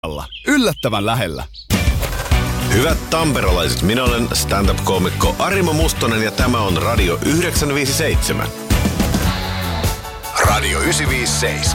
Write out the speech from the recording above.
Yllättävän lähellä. Hyvät tamperalaiset, minä olen stand-up-koomikko Arimo Mustonen ja tämä on Radio 957. Radio 957.